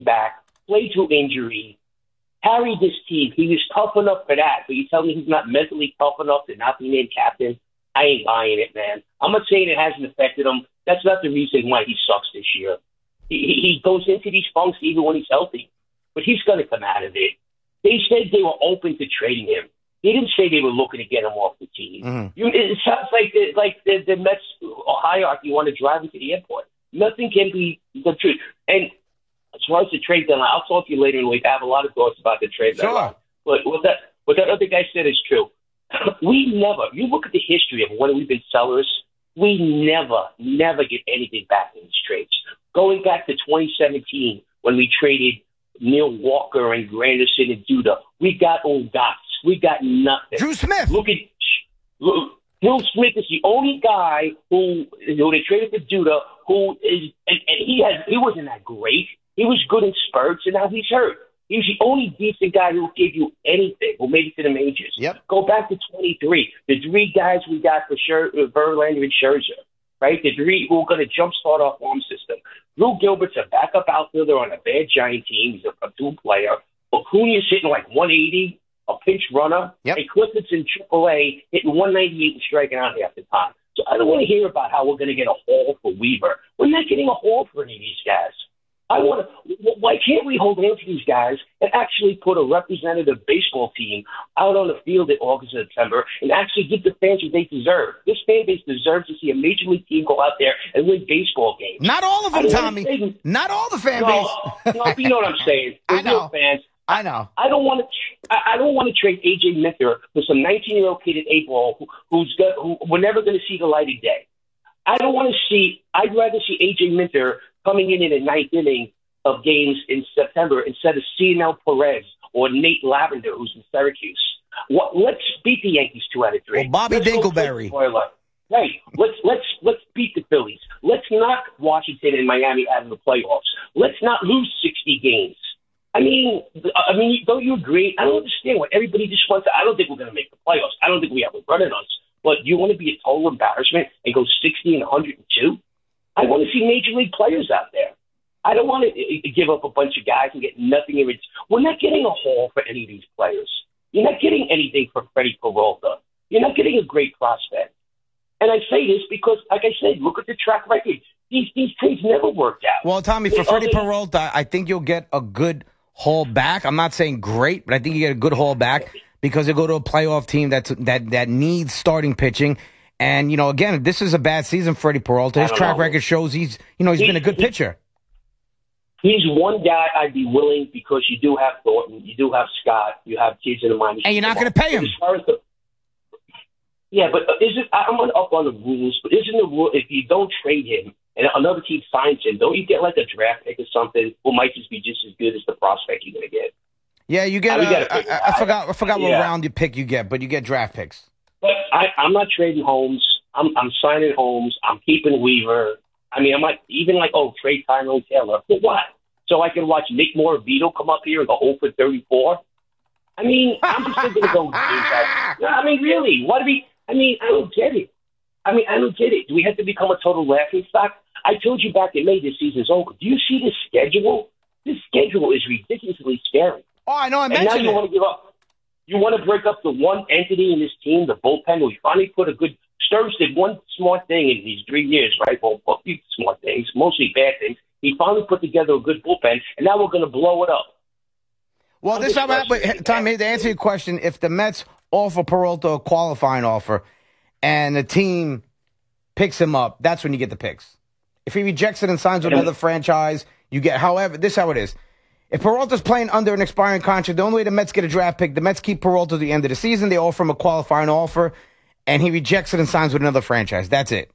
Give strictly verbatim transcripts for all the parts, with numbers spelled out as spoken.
back, played through injury, carried this team. He was tough enough for that, but you tell me he's not mentally tough enough to not be named captain? I ain't buying it, man. I'm not saying it hasn't affected him. That's not the reason why he sucks this year. He, he goes into these funks even when he's healthy, but he's going to come out of it. They said they were open to trading him. They didn't say they were looking to get him off the team. Mm-hmm. You, it sounds like the, like the, the Mets hierarchy want to drive him to the airport. Nothing can be the truth. And as far as the trade deadline, I'll talk to you later in the week. I have a lot of thoughts about the trade sure. deadline. But what that, what that other guy said is true. We never, you look at the history of when we've been sellers, we never, never get anything back in these trades. Going back to twenty seventeen, when we traded Neil Walker and Granderson and Duda, we got old guys. We got nothing. Drew Smith. Look at look, Drew Smith is the only guy who, who they traded to Duda, who is, and, and he has, he wasn't that great. He was good in spurts, and now he's hurt. He was the only decent guy who gave you anything, who made it to the majors. Yep. Go back to twenty-three. The three guys we got for Scher- Verlander and Scherzer, right? The three who were going to jumpstart our farm system. Drew Gilbert's a backup outfielder on a bad Giant team. He's a platoon player. Acuna's hitting like one eighty, a pinch runner. Yep. And Clifton's in triple A hitting one ninety-eight and striking out half the time. So I don't want to hear about how we're going to get a haul for Weaver. We're not getting a haul for any of these guys. I want to. Why can't we hold on to these guys and actually put a representative baseball team out on the field in August and September and actually give the fans what they deserve? This fan base deserves to see a major league team go out there and win baseball games. Not all of them, Tommy. Say, Not all the fan no, base. no, you know what I'm saying. They're I know. Fans. I know. I don't want to. I don't want to trade A J Minter for some nineteen-year-old kid at eight ball who, who's got, who we're never going to see the light of day. I don't want to see. I'd rather see A J Minter coming in in the ninth inning of games in September instead of Cionel Perez or Nate Lavender, who's in Syracuse. What, let's beat the Yankees two out of three. Well, Bobby let's Dinkleberry. Right. Let's let's let's beat the Phillies. Let's knock Washington and Miami out of the playoffs. Let's not lose sixty games. I mean, I mean, don't you agree? I don't understand what everybody just wants. To, I don't think we're going to make the playoffs. I don't think we have a run in us. But you want to be a total embarrassment and go sixty and one hundred two? I want to see major league players out there. I don't want to give up a bunch of guys and get nothing in return. We're not getting a haul for any of these players. You're not getting anything for Freddie Peralta. You're not getting a great prospect. And I say this because, like I said, look at the track record. These these trades never worked out. Well, Tommy, for they, Freddie they, Peralta, I think you'll get a good haul back. I'm not saying great, but I think you get a good haul back because they go to a playoff team that's that that needs starting pitching. And, you know, again, this is a bad season for Freddie Peralta. His track know. record shows he's, you know, he's he, been a good he, pitcher. He's one guy I'd be willing because you do have Thornton, you do have Scott, you have kids in the minors. And you're not going to pay him. As far as the, yeah, but isn't I'm up on the rules, but isn't the rule if you don't trade him and another team signs him, don't you get like a draft pick or something who might just be just as good as the prospect you're going to get? Yeah, you get. Uh, I, I, I forgot. I forgot what yeah. round you pick you get, but you get draft picks. But I, I'm not trading Holmes. I'm, I'm signing Holmes. I'm keeping Weaver. I mean, I might even like, oh, trade Tyrone Taylor. For what? So I can watch Nick Moravito come up here and go oh for thirty-four? I mean, I'm just going to go. I mean, really, what do we? I mean, I don't get it. I mean, I don't get it. Do we have to become a total laughing stock? I told you back in May this season's over. Do you see this schedule? This schedule is ridiculously scary. Oh, I know. I and mentioned now you it. want to give up. You want to break up the one entity in this team, the bullpen. We finally put a good. Stearns did one smart thing in these three years, right? Well, a few smart things, mostly bad things. He finally put together a good bullpen, and now we're going to blow it up. Well, I'm this time, but Tommy, to answer your question, if the Mets offer Peralta a qualifying offer, and the team picks him up, that's when you get the picks. If he rejects it and signs with another franchise, you get. However, this is how it is. If Peralta's playing under an expiring contract, the only way the Mets get a draft pick, the Mets keep Peralta to the end of the season. They offer him a qualifying offer, and he rejects it and signs with another franchise. That's it.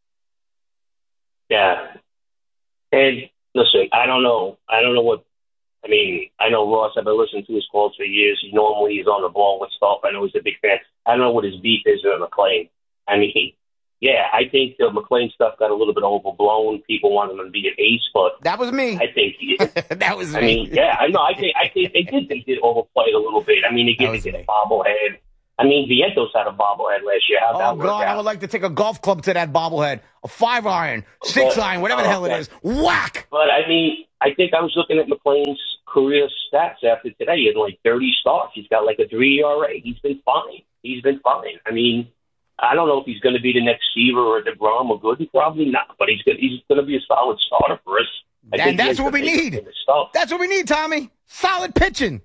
Yeah. And listen, I don't know. I don't know what. I mean, I know Ross. I've been listening to his calls for years. He normally he's on the ball with stuff. I know he's a big fan. I don't know what his beef is with McClain. I mean, he, yeah, I think the McClain stuff got a little bit overblown. People want him to be an ace, but that was me. I think he, that was I me. mean, yeah, I know. I think I think they did they did overplay it a little bit. I mean, they gave it a bobblehead. I mean, Vientos had a bobblehead last year. How'd oh, that work God, out? I would like to take a golf club to that bobblehead. A five iron, six But, iron, whatever the oh, hell it okay. is. Whack! But, I mean, I think I was looking at McLean's career stats after today. He had like thirty starts. He's got like a three E R A. He's been fine. He's been fine. I mean, I don't know if he's going to be the next Seaver or DeGrom or Gooden. Probably not. But he's good. He's going to be a solid starter for us. I And that's what we need. That's what we need, Tommy. Solid pitching.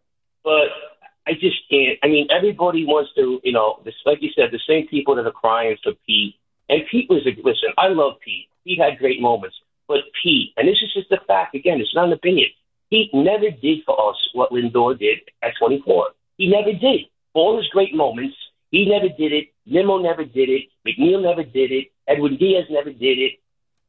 But I just can't. I mean, everybody wants to, you know, this, like you said, the same people that are crying for Pete. And Pete was a, listen, I love Pete. He had great moments. But Pete, and this is just a fact, again, it's not an opinion, Pete never did for us what Lindor did at twenty-four. He never did. All his great moments, he never did it. Nimmo never did it. McNeil never did it. Edwin Diaz never did it.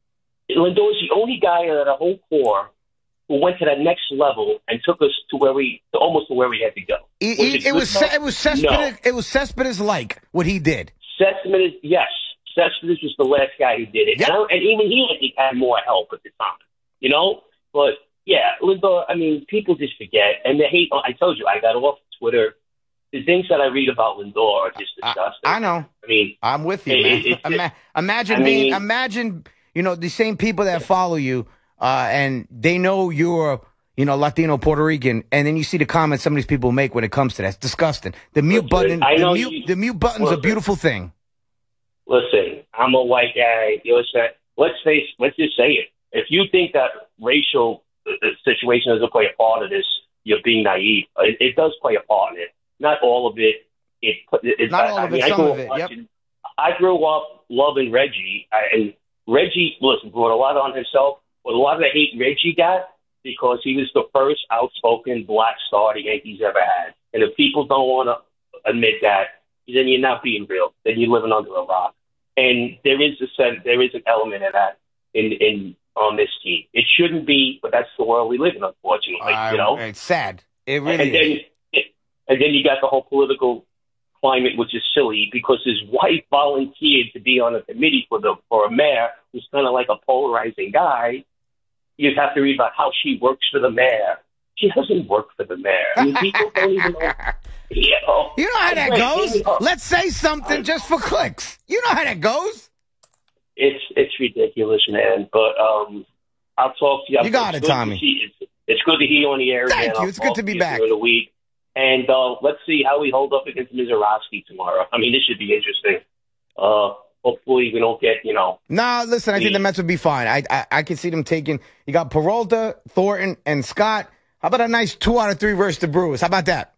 Lindor is the only guy out of the whole core who went to that next level and took us to where we, to almost to where we had to go. It, was it, it, it was enough? it was Cespedes, no. it was Cespedes like what he did. Cespedes, yes. Cespedes was the last guy who did it. Yep. And, I, and even he, I think, had more help at the time, you know? But, yeah, Lindor, I mean, people just forget. And the hate, I told you, I got off Twitter. The things that I read about Lindor are just disgusting. I, I know. I mean, I'm with you, it, man. It, it, Ima- imagine I being, mean, imagine, you know, the same people that follow you, uh, and they know you're, you know, Latino, Puerto Rican, and then you see the comments some of these people make when it comes to that. It's disgusting. The mute listen, button, I know the mute, you, the mute button's listen, a beautiful thing. Listen, I'm a white guy. You know, let's face, let's just say it. If you think that racial uh, situation doesn't play a part of this, you're being naive. It, it does play a part in it. Not all of it. It, it's Not all I of mean, it, I some grew of it. up Yep. watching, I grew up loving Reggie, I, and Reggie, listen, brought a lot on himself. But a lot of the hate Reggie got because he was the first outspoken black star the Yankees ever had. And if people don't want to admit that, then you're not being real. Then you're living under a rock. And there is a sense, there is an element of that in in on this team. It shouldn't be, but that's the world we live in, unfortunately. Uh, you know, it's sad. It really and then, is. and then you got the whole political climate, which is silly because his wife volunteered to be on a committee for the for a mayor who's kind of like a polarizing guy. You'd have to read about how she works for the mayor. She doesn't work for the mayor. I mean, people don't even know. You know, You know how that Wait, goes? you know, Let's say something just for clicks. You know how that goes? It's it's ridiculous, man. But um, I'll talk to you. You got it's it, good to Tommy. see- It's, it's good to hear you on the air. Thank again. you. I'll It's good talk to be you back. during the week. And uh, let's see how we hold up against Mizorowski tomorrow. I mean, this should be interesting. Uh, hopefully we don't get, you know. No, listen, I think the the- Mets would be fine. I, I I can see them taking, you got Peralta, Thornton, and Scott. How about a nice two out of three versus the Brewers? How about that?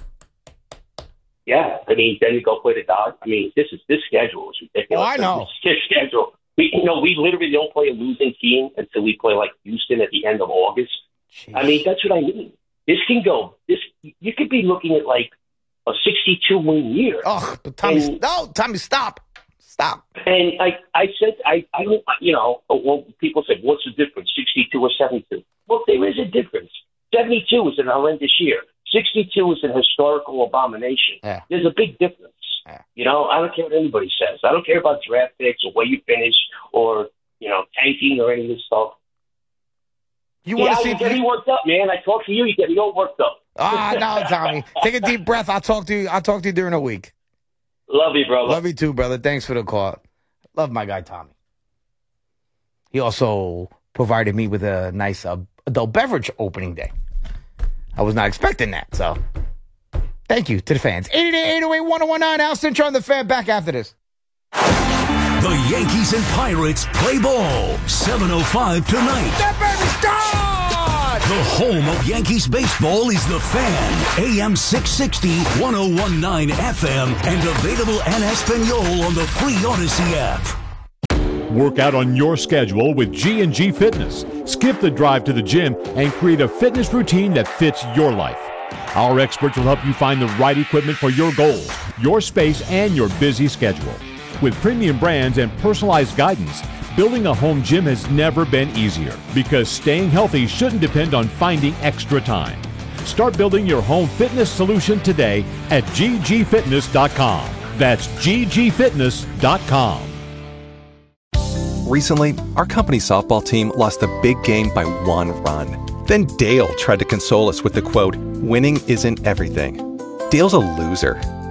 Yeah, I mean, then you go play the Dodgers. I mean, this is this schedule is ridiculous. Oh, I know. This schedule. We, you know, we literally don't play a losing team until we play like Houston at the end of August. Jeez. I mean, that's what I mean. This can go. This you could be looking at like a sixty-two win year. Oh, but Tommy, And- no, Tommy, stop. Stop. And I, I said, I, I don't, you know, well, people say, what's the difference, sixty-two or seventy-two? Well, there is a difference. seventy-two is an horrendous year. sixty-two is an historical abomination. Yeah. There's a big difference. Yeah. You know, I don't care what anybody says. I don't care about draft picks or where you finish or, you know, tanking or any of this stuff. You Yeah, want to you see? get me worked up, man. I talk to you, you get me all worked up. Ah, no, Tommy. Take a deep breath. I'll talk to you. I'll talk to you during the week. Love you, brother. Love you too, brother. Thanks for the call. Love my guy, Tommy. He also provided me with a nice uh, adult beverage opening day. I was not expecting that, so thank you to the fans. eight eight eight, eight oh eight, one oh one nine. Al Cintra on the fan. Back after this. The Yankees and Pirates play ball. seven oh five tonight. That baby's gone! The home of Yankees baseball is The Fan. A M six sixty, ten nineteen F M, and available en Espanol on the free Odyssey app. Work out on your schedule with G and G Fitness. Skip the drive to the gym and create a fitness routine that fits your life. Our experts will help you find the right equipment for your goals, your space, and your busy schedule. With premium brands and personalized guidance, building a home gym has never been easier because staying healthy shouldn't depend on finding extra time. Start building your home fitness solution today at G G fitness dot com. That's G G fitness dot com. Recently, our company softball team lost a big game by one run. Then Dale tried to console us with the quote, "Winning isn't everything." Dale's a loser.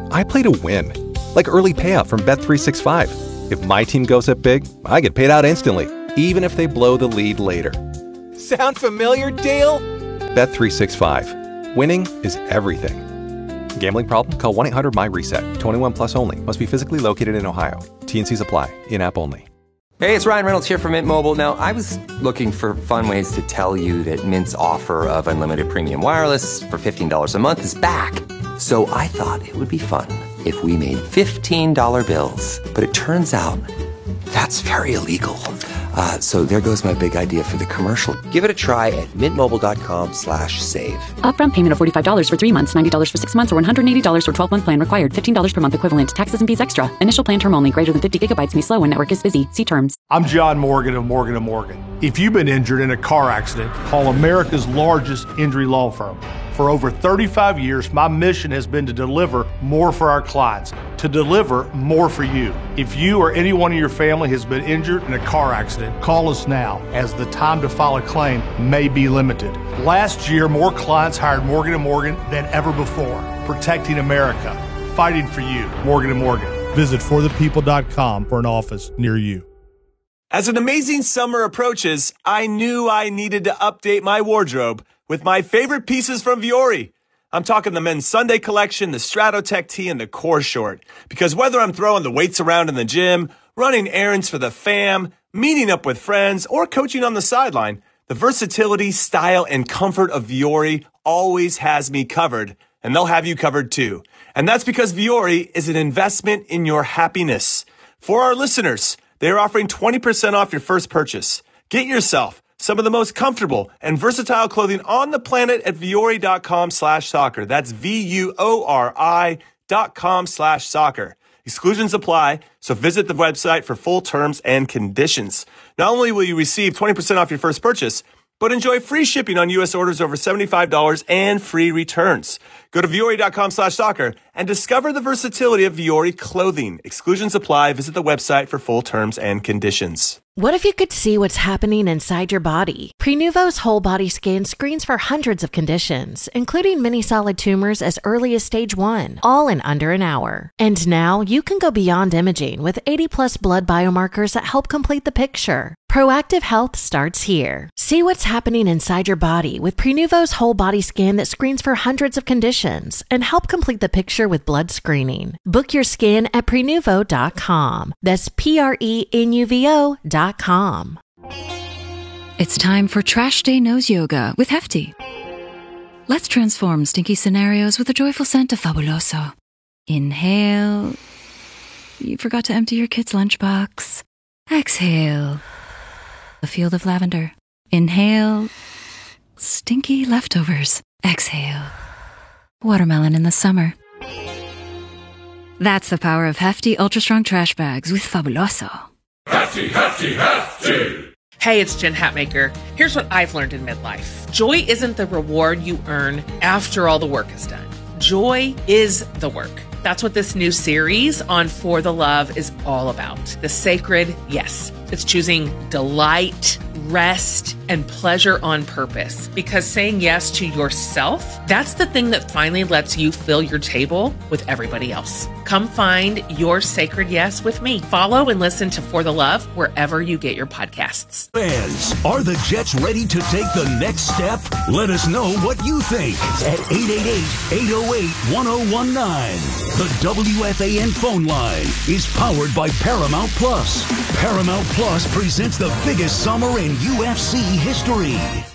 I play to win. Like early payout from Bet three sixty-five. If my team goes up big, I get paid out instantly, even if they blow the lead later. Sound familiar, Dale? Bet three sixty-five. Winning is everything. Gambling problem? Call one eight hundred my reset. twenty-one plus only. Must be physically located in Ohio. T and C's apply. In-app only. Hey, it's Ryan Reynolds here from Mint Mobile. Now, I was looking for fun ways to tell you that Mint's offer of unlimited premium wireless for fifteen dollars a month is back. So I thought it would be fun if we made fifteen dollar bills. But it turns out that's very illegal. Uh, so there goes my big idea for the commercial. Give it a try at mintmobile.com slash save. Upfront payment of forty-five dollars for three months, ninety dollars for six months, or one hundred eighty dollars for twelve-month plan required. fifteen dollars per month equivalent. Taxes and fees extra. Initial plan term only. Greater than fifty gigabytes may slow when network is busy. See terms. I'm John Morgan of Morgan and Morgan. If you've been injured in a car accident, call America's largest injury law firm. For over thirty-five years, my mission has been to deliver more for our clients, to deliver more for you. If you or anyone in your family has been injured in a car accident, call us now, as the time to file a claim may be limited. Last year, more clients hired Morgan and Morgan than ever before, protecting America, fighting for you. Morgan and Morgan. Visit for the people dot com for an office near you. As an amazing summer approaches, I knew I needed to update my wardrobe with my favorite pieces from Vuori. I'm talking the men's Sunday collection, the Stratotech tee, and the core short. Because whether I'm throwing the weights around in the gym, running errands for the fam, meeting up with friends, or coaching on the sideline, the versatility, style, and comfort of Vuori always has me covered, and they'll have you covered too. And that's because Vuori is an investment in your happiness. For our listeners, they're offering twenty percent off your first purchase. Get yourself some of the most comfortable and versatile clothing on the planet at Vuori.com slash soccer. That's V-U-O-R-I dot com slash soccer. Exclusions apply, so visit the website for full terms and conditions. Not only will you receive twenty percent off your first purchase, but enjoy free shipping on U S orders over seventy-five dollars and free returns. Go to Vuori.com slash soccer and discover the versatility of Vuori clothing. Exclusions apply. Visit the website for full terms and conditions. What if you could see what's happening inside your body? Prenuvo's whole body scan screens for hundreds of conditions, including many solid tumors as early as stage one, all in under an hour. And now you can go beyond imaging with eighty plus blood biomarkers that help complete the picture. Proactive health starts here. See what's happening inside your body with Prenuvo's whole body scan that screens for hundreds of conditions and help complete the picture with blood screening. Book your scan at Prenuvo dot com. That's P R E N U V O dot com. It's time for Trash Day Nose Yoga with Hefty. Let's transform stinky scenarios with a joyful scent of Fabuloso. Inhale. You forgot to empty your kid's lunchbox. Exhale. A field of lavender. Inhale. Stinky leftovers. Exhale. Watermelon in the summer. That's the power of Hefty Ultra Strong Trash Bags with Fabuloso. Hefty, hefty, hefty! Hey, it's Jen Hatmaker. Here's what I've learned in midlife. Joy isn't the reward you earn after all the work is done. Joy is the work. That's what this new series on For the Love is all about. The sacred yes. It's choosing delight, rest, and pleasure on purpose. Because saying yes to yourself, that's the thing that finally lets you fill your table with everybody else. Come find your sacred yes with me. Follow and listen to For the Love wherever you get your podcasts. Fans, are the Jets ready to take the next step? Let us know what you think at eight eight eight, eight oh eight, one oh one nine. The W F A N phone line is powered by Paramount Plus. Paramount Plus presents the biggest summer in U F C history.